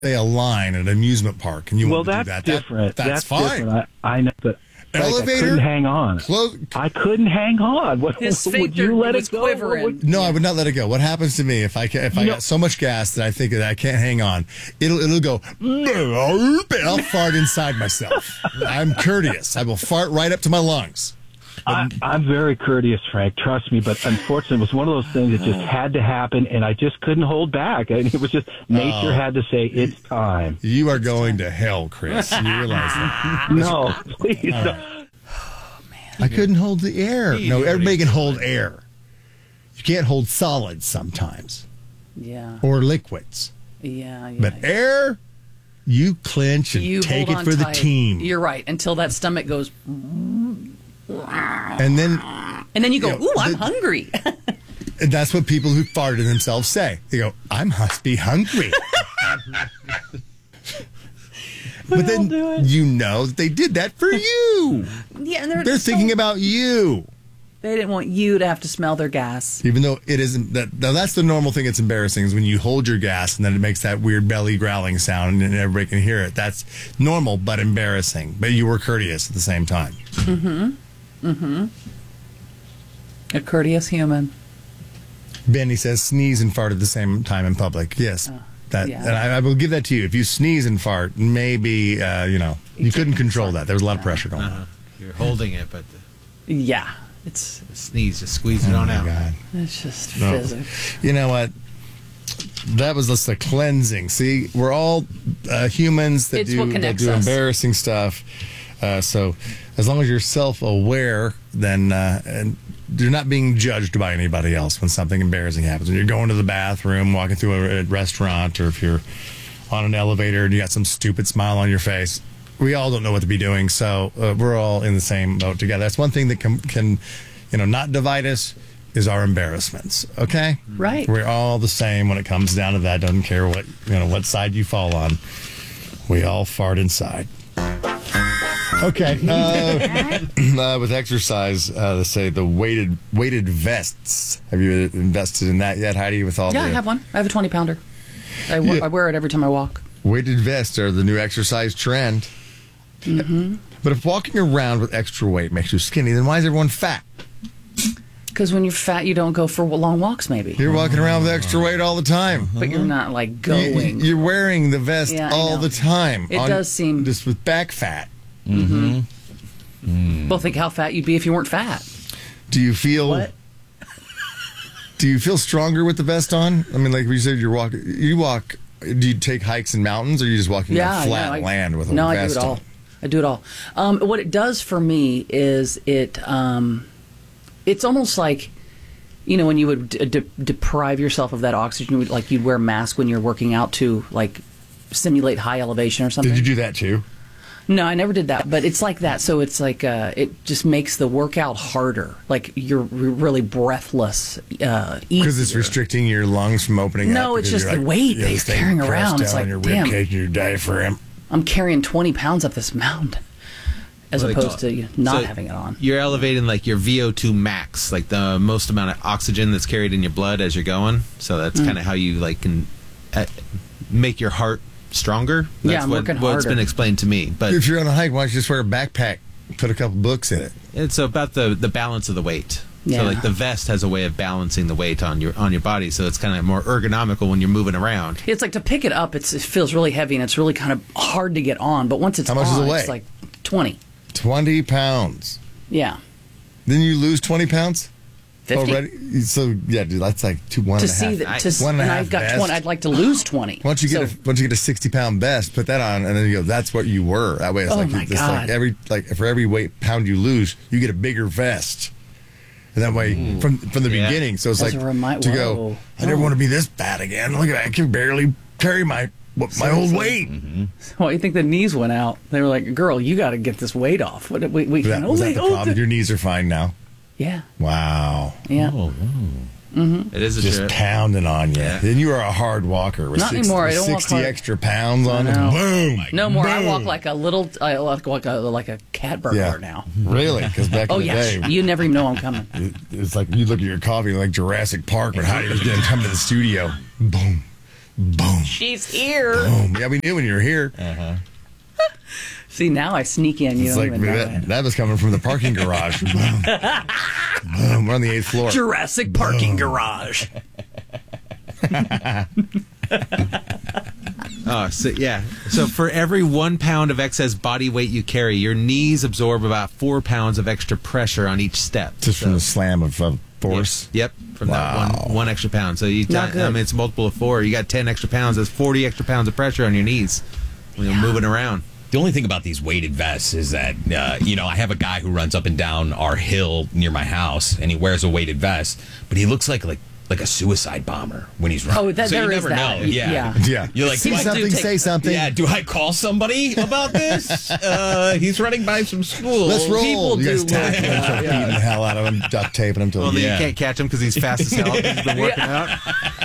say a line at an amusement park and you want to do that. Different. That's fine. Different. I know, but elevator. I couldn't hang on. I couldn't hang on. Would you let it go? No, I would not let it go. What happens to me if I got so much gas that I think that I can't hang on? It'll go. I'll fart inside myself. I'm courteous. I will fart right up to my lungs. I'm very courteous, Frank. Trust me. But unfortunately, it was one of those things that just had to happen, and I just couldn't hold back. And it was just nature had to say it's time. You are going to hell, Chris. You realize that? No, please. No. Oh, man. I couldn't hold the air. No, everybody can hold air. You can't hold solids sometimes. Yeah. Or liquids. Yeah. But air, you clinch and you take it hold for on the tight. team. You're right. Until that stomach goes. And then you go, ooh, I'm hungry. And that's what people who farted themselves say. They go, I must be hungry. But then you know that they did that for you. Yeah, and they're thinking about you. They didn't want you to have to smell their gas. Even though it isn't that. Now that's the normal thing that's embarrassing is when you hold your gas and then it makes that weird belly growling sound and everybody can hear it. That's normal but embarrassing. But you were courteous at the same time. A courteous human. Benny says sneeze and fart at the same time in public. Yes. And I will give that to you. If you sneeze and fart, maybe, you couldn't control that. There was a lot of pressure going on. You're holding it, but it's the sneeze, just squeeze it on out. God. It's just physics. You know what? That was just a cleansing. See, we're all humans that do embarrassing stuff. So as long as you're self-aware, then and you're not being judged by anybody else when something embarrassing happens. When you're going to the bathroom, walking through a restaurant, or if you're on an elevator and you got some stupid smile on your face, we all don't know what to be doing. So we're all in the same boat together. That's one thing that can not divide us is our embarrassments. Okay? Right. We're all the same when it comes down to that. Doesn't care what side you fall on. We all fart inside. Okay. With exercise, they say the weighted vests. Have you invested in that yet, Heidi? I have one. I have a 20-pounder. I wear it every time I walk. Weighted vests are the new exercise trend. Mm-hmm. But if walking around with extra weight makes you skinny, then why is everyone fat? Because when you're fat, you don't go for long walks, maybe. You're walking around with extra weight all the time. But you're not, going. You're wearing the vest all the time. It does seem... Just with back fat. Mm-hmm. Well, think how fat you'd be if you weren't fat. Do you feel... What? Do you feel stronger with the vest on? I mean, like you said, you walk... Do you take hikes in mountains, or are you just walking on flat land with a vest on? I do it all. What it does for me is it's almost like, when you would deprive yourself of that oxygen, you'd wear a mask when you're working out to simulate high elevation or something. Did you do that too? No, I never did that, but it's like that. So it's like it just makes the workout harder. Like you're really breathless. Because it's restricting your lungs from opening up. No, it's just the weight that you're carrying around. It's like, your damn, rib cage and your diaphragm. I'm carrying 20 pounds up this mountain, as opposed to not having it on. You're elevating your VO2 max, like the most amount of oxygen that's carried in your blood as you're going. So that's kind of how you can make your heart stronger. That's what's been explained to me. But if you're on a hike, why don't you just wear a backpack, put a couple books in it? It's about the balance of the weight. Yeah. So the vest has a way of balancing the weight on your body, so it's kind of more ergonomical when you're moving around. It's like to pick it up, it feels really heavy and it's really kind of hard to get on. But once it's how much does it weigh? It's like 20. 20 pounds. Yeah. Then you lose 20 pounds 50. already. So yeah, dude, that's like one to and a see half. that. One and a half I've got vest. 20. I'd like to lose 20. Once you get a 60-pound vest, put that on, and then you go. That's what you were. That way, it's for every pound you lose, you get a bigger vest. And that way, from the beginning, so it's go. I never want to be this fat again. Look at that! I can barely carry my old weight. Mm-hmm. Well, you think the knees went out? They were like, "Girl, you got to get this weight off." Was that the problem? Your knees are fine now. Yeah. Wow. Yeah. Oh, mm-hmm. It is just pounding on you. Yeah. And you are a hard walker. With Not anymore. I don't 60 walk extra pounds on it. Boom. No more. Boom. I walk like a little, like a cat burglar now. Really? Because back in the day, you never even know I'm coming. It's like you look at your coffee like Jurassic Park when Heidi was going to come to the studio. Boom. Boom. She's here. Boom. Yeah, we knew when you were here. Uh-huh. See, now I sneak in. You don't even know that was coming from the parking garage. Boom. Boom. We're on the 8th floor. Jurassic parking garage. So for every 1 pound of excess body weight you carry, your knees absorb about 4 pounds of extra pressure on each step. Just from the slam of force? Yep. From that one extra pound. So it's multiple of 4. You got 10 extra pounds. That's 40 extra pounds of pressure on your knees when you're moving around. The only thing about these weighted vests is that, I have a guy who runs up and down our hill near my house, and he wears a weighted vest, but he looks like a suicide bomber when he's running. Oh, so you never know. Yeah. You're like, say something. Yeah, do I call somebody about this? He's running by some schools. Let's roll. People you guys do tackle him, start beating the hell out of him, duct taping him till you can't catch him because he's fast as hell. He's been working out.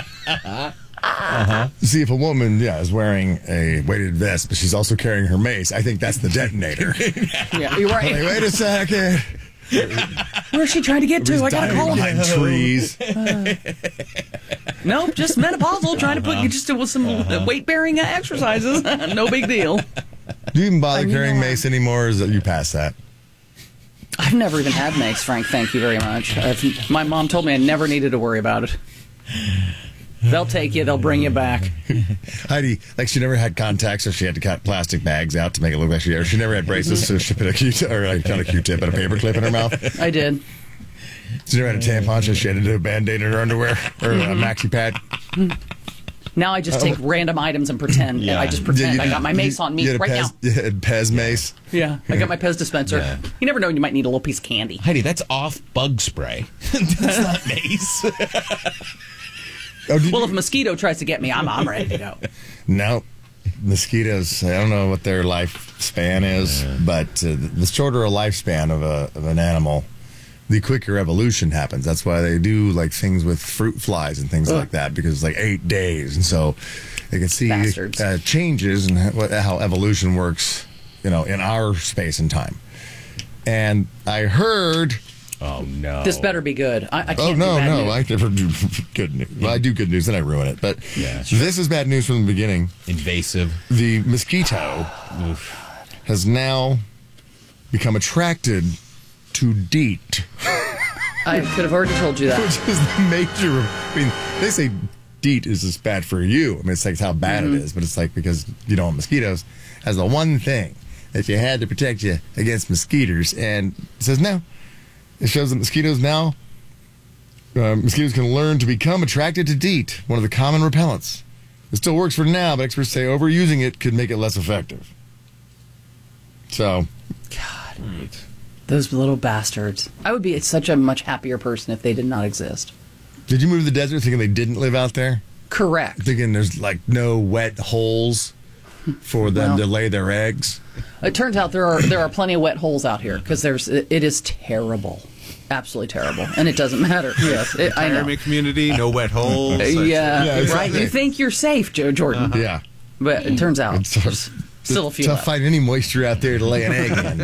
See, if a woman, is wearing a weighted vest, but she's also carrying her mace, I think that's the detonator. Yeah, you're right. Like, wait a second. Where's she trying to get to? I gotta call him. Behind trees. Nope, just menopausal, trying to put you just with some weight-bearing exercises. No big deal. Do you even bother carrying mace anymore, or is that you past that? I've never even had mace, Frank. Thank you very much. My mom told me I never needed to worry about it. They'll take you. They'll bring you back. Heidi, she never had contacts, so she had to cut plastic bags out to make it look like she never had braces, so she put a Q-tip, or not a Q-tip, but a paper clip in her mouth. I did. She never had a tampon, so she had to do a Band-Aid in her underwear, or a maxi pad. Now I just take random items and pretend. Yeah. I just pretend I got my mace on me right now. You had Pez mace? Yeah, I got my Pez dispenser. Yeah. You never know when you might need a little piece of candy. Heidi, that's off bug spray. That's not mace. If a mosquito tries to get me, I'm ready to go. No. Mosquitoes, I don't know what their lifespan is, but the shorter a lifespan of an animal, the quicker evolution happens. That's why they do things with fruit flies and things like that, because it's 8 days. And so they can see changes in how evolution works, in our space and time. And I heard... Oh, no. This better be good. I can't do bad news. No, I never do good news. Well, I do good news, then I ruin it. But this is bad news from the beginning. Invasive. The mosquito has now become attracted to DEET. I could have already told you that. Which is the major... they say DEET is just bad for you. It's how bad it is, but it's because you don't want mosquitoes, as the one thing that you had to protect you against mosquitoes. And it says no. It shows that mosquitoes can learn to become attracted to DEET, one of the common repellents. It still works for now, but experts say overusing it could make it less effective. So, God, those little bastards. I would be such a much happier person if they did not exist. Did you move to the desert thinking they didn't live out there? Correct. Thinking there's no wet holes for them to lay their eggs? It turns out there are plenty of wet holes out here because it is terrible, absolutely terrible, and it doesn't matter. Yes, I know. Retirement community, no wet holes. Right. You think you're safe, Joe Jordan? Yeah, but it turns out there's still a few. Tough find any moisture out there to lay an egg in.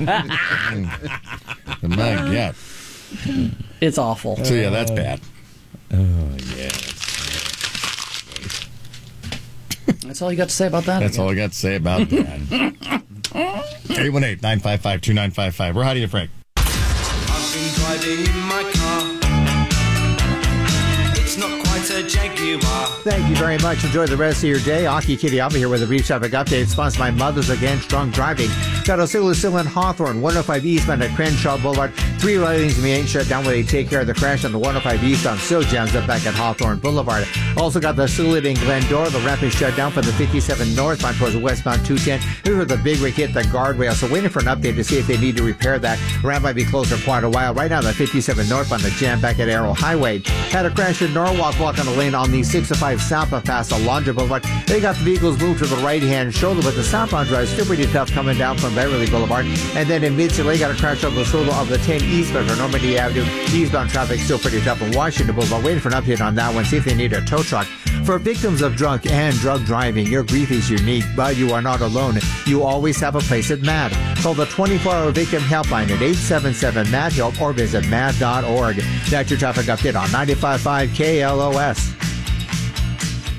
My God, it's awful. So that's bad. Oh yeah. That's all you got to say about that? That's all I got to say about that. 818-955-2955. We're Heidi and Frank. I've been driving in my car. It's not quite a Jaguar. Thank you very much. Enjoy the rest of your day. Aki Kitty, I'll be here with a brief traffic update. Sponsored by Mothers Against Drunk Driving. Got Osceola still in Hawthorne, 105 eastbound at Crenshaw Boulevard. 3 lanes remain shut down where they take care of the crash on the 105 eastbound. Still jams up back at Hawthorne Boulevard. Also got the Seward in Glendora. The ramp is shut down for the 57 northbound towards westbound 210. Here's where the big rig hit the guardrail. So waiting for an update to see if they need to repair that. The ramp might be closed for quite a while. Right now, the 57 northbound, the jam back at Arrow Highway. Had a crash in Norwalk, block on the lane on the 605 southbound past Alondra Boulevard. They got the vehicles moved to the right-hand shoulder, but the southbound drive is still pretty tough coming down from Beverly Boulevard. And then in Mid-City, got a crash on the shoulder of the 10 eastbound for Normandy Avenue. Eastbound traffic still pretty tough in Washington Boulevard. Waiting for an update on that one. See if they need a tow truck. For victims of drunk and drug driving, your grief is unique, but you are not alone. You always have a place at MAD. Call the 24-hour victim helpline at 877-MAD-HELP or visit mad.org. That's your traffic update on 95.5 KLOS.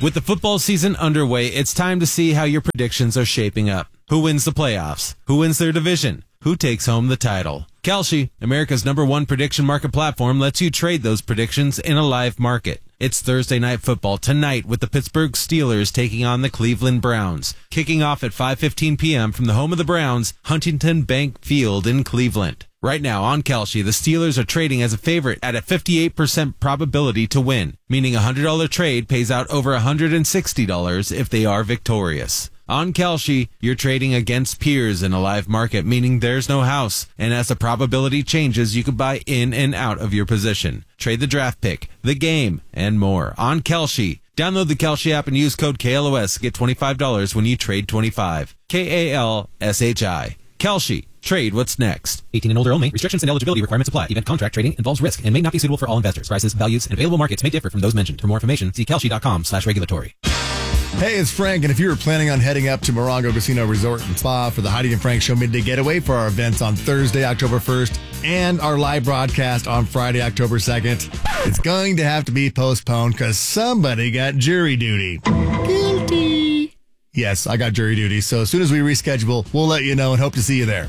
With the football season underway, it's time to see how your predictions are shaping up. Who wins the playoffs? Who wins their division? Who takes home the title? Kalshi, America's #1 prediction market platform, lets you trade those predictions in a live market. It's Thursday Night Football tonight with the Pittsburgh Steelers taking on the Cleveland Browns. Kicking off at 5:15 p.m. from the home of the Browns, Huntington Bank Field in Cleveland. Right now on Kalshi, the Steelers are trading as a favorite at a 58% probability to win, meaning a $100 trade pays out over $160 if they are victorious. On Kalshi, you're trading against peers in a live market, meaning there's no house. And as the probability changes, you can buy in and out of your position. Trade the draft pick, the game, and more on Kalshi. Download the Kalshi app and use code KLOS. Get $25 when you trade 25. KALSHI. Kalshi. Trade what's next. 18 and older only. Restrictions and eligibility requirements apply. Event contract trading involves risk and may not be suitable for all investors. Prices, values, and available markets may differ from those mentioned. For more information, see kalshi.com/regulatory. Hey, it's Frank, and if you were planning on heading up to Morongo Casino Resort and Spa for the Heidi and Frank Show Midday Getaway for our events on Thursday, October 1st, and our live broadcast on Friday, October 2nd, it's going to have to be postponed because somebody got jury duty. Guilty. Yes, I got jury duty, so as soon as we reschedule, we'll let you know and hope to see you there.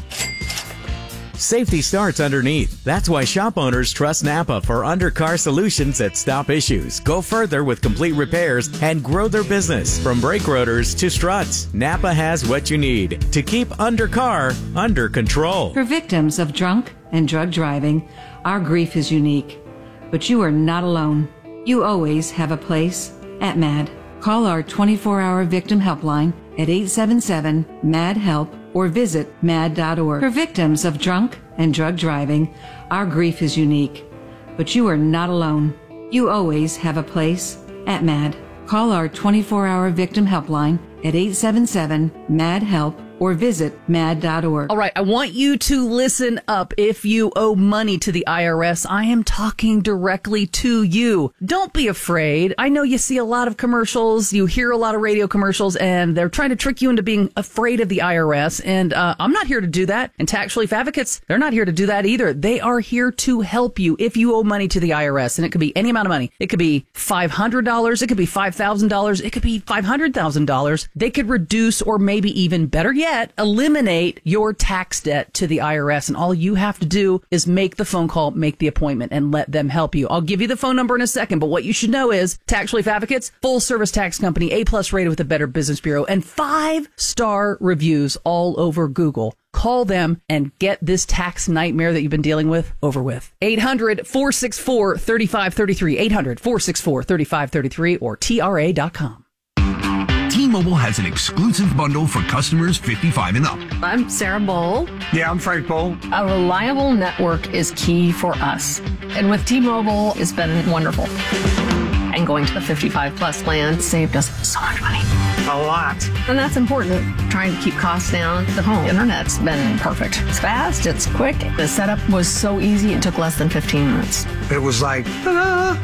Safety starts underneath. That's why shop owners trust Napa for undercar solutions that stop issues, go further with complete repairs, and grow their business. From brake rotors to struts, Napa has what you need to keep undercar under control. For victims of drunk and drug driving, our grief is unique. But you are not alone. You always have a place at MAD. Call our 24-hour victim helpline at 877-MAD-HELP or visit mad.org. For victims of drunk and drug driving, our grief is unique. But you are not alone. You always have a place at MAD. Call our 24-hour victim helpline at 877-MAD-HELP or visit mad.org. All right, I want you to listen up. If you owe money to the IRS, I am talking directly to you. Don't be afraid. I know you see a lot of commercials, you hear a lot of radio commercials, and they're trying to trick you into being afraid of the IRS. And I'm not here to do that. And Tax Relief Advocates, they're not here to do that either. They are here to help you if you owe money to the IRS. And it could be any amount of money. It could be $500. It could be $5,000. It could be $500,000. They could reduce, or maybe even better yet, eliminate your tax debt to the IRS. And all you have to do is make the phone call, make the appointment, and let them help you. I'll give you the phone number in a second, but what you should know is Tax Relief Advocates, full service tax company, A+ rated with the Better Business Bureau, and 5-star reviews all over Google. Call them and get this tax nightmare that you've been dealing with over with. 800-464-3533, 800-464-3533, or TRA.com. T-Mobile has an exclusive bundle for customers 55 and up. I'm Sarah Bowl. Yeah, I'm Frank Bowl. A reliable network is key for us. And with T-Mobile, it's been wonderful. And going to the 55 plus plan saved us so much money. A lot. And that's important. Trying to keep costs down. The home internet's been perfect. It's fast, it's quick. The setup was so easy, it took less than 15 minutes. It was like, ta-da!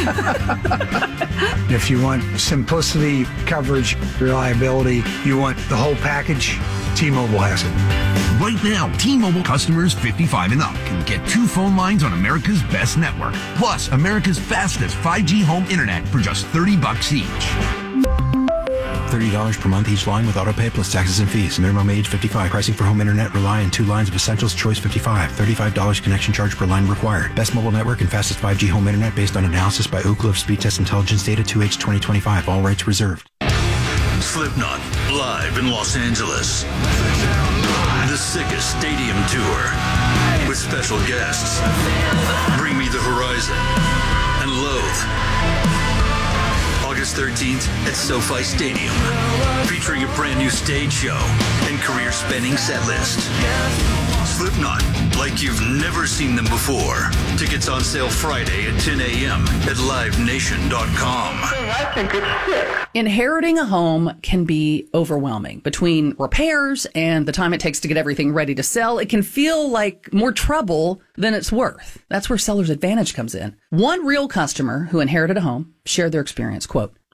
If you want simplicity, coverage, reliability, you want the whole package, T-Mobile has it. Right now, T-Mobile customers 55 and up can get 2 phone lines on America's best network, plus America's fastest 5G home internet for just $30 each. $30 per month each line with autopay plus taxes and fees. Minimum age 55. Pricing for home internet rely on 2 lines of Essentials Choice 55. $35 connection charge per line required. Best mobile network and fastest 5G home internet based on analysis by Ookla of Speed Test Intelligence data 2H 2025. All rights reserved. Slipknot live in Los Angeles. The Sickest Stadium Tour with special guests Bring Me the Horizon and Loathe. August 13th at SoFi Stadium, featuring a brand new stage show and career-spanning set list. Slipknot, like you've never seen them before. Tickets on sale Friday at 10 a.m. at livenation.com. I think it's sick. Inheriting a home can be overwhelming. Between repairs and the time it takes to get everything ready to sell, it can feel like more trouble than it's worth. That's where Seller's Advantage comes in. One real customer who inherited a home shared their experience. Quote,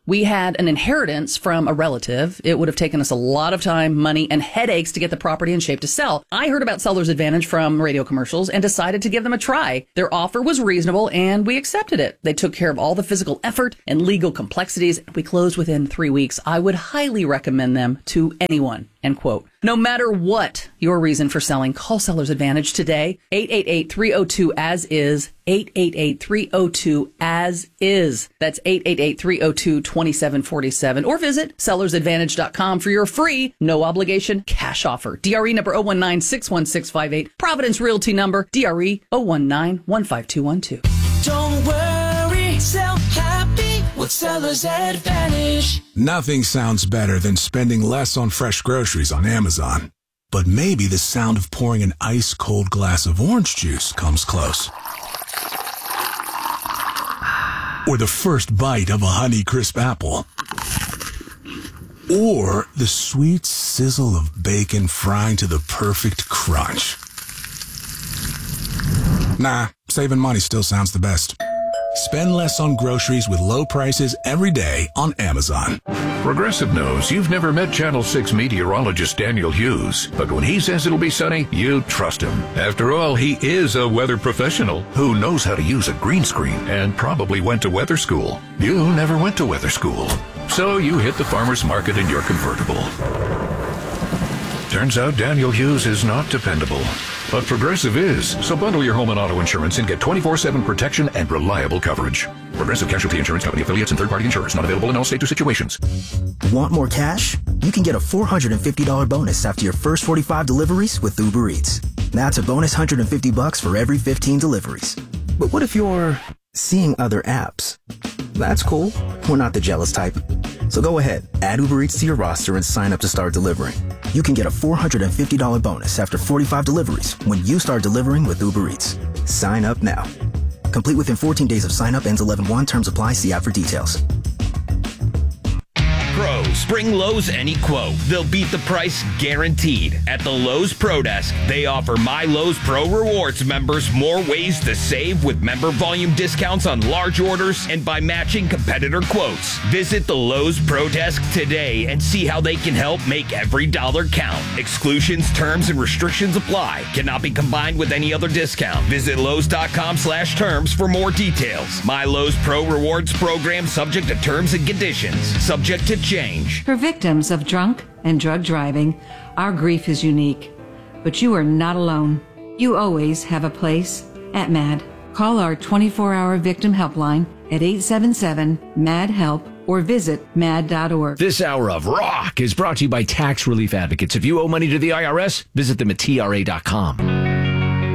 We had an inheritance from a relative. It would have taken us a lot of time, money, and headaches to get the property in shape to sell. I heard about Seller's Advantage from radio commercials and decided to give them a try. Their offer was reasonable, and we accepted it. They took care of all the physical effort and legal complexities. We closed within 3 weeks. I would highly recommend them to anyone. End quote. No matter what your reason for selling, call Seller's Advantage today. 888-302-AS-IS. 888-302-AS-IS. That's 888-302-2747. Or visit sellersadvantage.com for your free, no obligation cash offer. DRE number 019-61658. Providence Realty number DRE 019-15212. Don't worry, sell happy with Seller's Advantage. Nothing sounds better than spending less on fresh groceries on Amazon. But maybe the sound of pouring an ice-cold glass of orange juice comes close. Or the first bite of a Honeycrisp apple. Or the sweet sizzle of bacon frying to the perfect crunch. Nah, saving money still sounds the best. Spend less on groceries with low prices every day on Amazon. Progressive knows you've never met Channel 6 meteorologist Daniel Hughes, but when he says it'll be sunny, you trust him. After all, he is a weather professional who knows how to use a green screen and probably went to weather school. You never went to weather school, so you hit the farmer's market in your convertible. Turns out Daniel Hughes is not dependable, but Progressive is. So bundle your home and auto insurance and get 24/7 protection and reliable coverage. Progressive Casualty Insurance Company affiliates and third-party insurers. Not available in all states or situations. Want more cash? You can get a $450 bonus after your first 45 deliveries with Uber Eats. That's a bonus $150 for every 15 deliveries. But what if you're seeing other apps? That's cool. We're not the jealous type. So go ahead, add Uber Eats to your roster and sign up to start delivering. You can get a $450 bonus after 45 deliveries when you start delivering with Uber Eats. Sign up now. Complete within 14 days of sign up, ends 11/1. Terms apply. See app for details. Pros, bring Lowe's any quote. They'll beat the price guaranteed. At the Lowe's Pro Desk, they offer My Lowe's Pro Rewards members more ways to save with member volume discounts on large orders and by matching competitor quotes. Visit the Lowe's Pro Desk today and see how they can help make every dollar count. Exclusions, terms, and restrictions apply. Cannot be combined with any other discount. Visit Lowe's.com/terms for more details. My Lowe's Pro Rewards program subject to terms and conditions. Subject to change. For victims of drunk and drug driving, our grief is unique. But you are not alone. You always have a place at MAD. Call our 24-hour victim helpline at 877-MAD-HELP or visit mad.org. This hour of Rock is brought to you by Tax Relief Advocates. If you owe money to the IRS, visit them at TRA.com.